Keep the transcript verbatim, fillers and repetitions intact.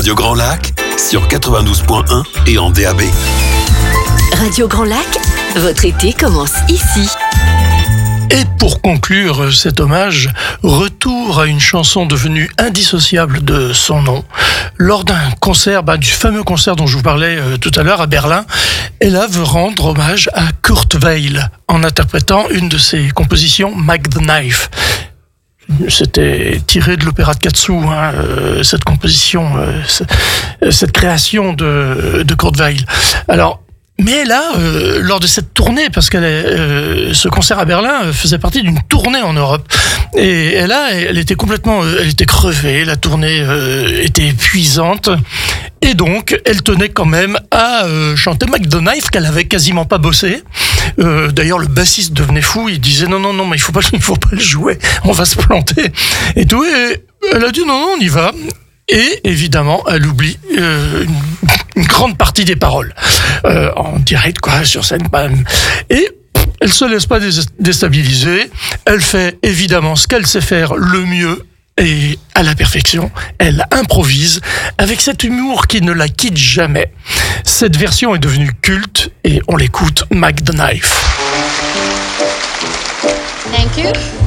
Radio Grand Lac sur quatre-vingt-douze point un et en D A B. Radio Grand Lac, votre été commence ici. Et pour conclure cet hommage, retour à une chanson devenue indissociable de son nom. Lors d'un concert, bah, du fameux concert dont je vous parlais euh, tout à l'heure à Berlin, Ella veut rendre hommage à Kurt Weill en interprétant une de ses compositions, Mike the Knife. C'était tiré de l'opéra de Katsu, hein, euh, cette composition, euh, cette création de, de Kurt Weill. Alors, mais là, euh, lors de cette tournée, parce que euh, ce concert à Berlin faisait partie d'une tournée en Europe, et, et là, elle était complètement, elle était crevée, la tournée euh, était épuisante, et donc elle tenait quand même à euh, chanter Mike the Knife qu'elle avait quasiment pas bossé. Euh, d'ailleurs, le bassiste devenait fou, il disait non non non, mais il faut pas, il faut pas le jouer, on va se planter et tout. Et elle a dit non non, on y va. Et évidemment, elle oublie euh, une, une grande partie des paroles euh, en direct, quoi, sur scène. Bam. Et elle se laisse pas dés- déstabiliser. Elle fait évidemment ce qu'elle sait faire le mieux et à la perfection. Elle improvise avec cet humour qui ne la quitte jamais. Cette version est devenue culte et on l'écoute, Mike the Knife. Thank you.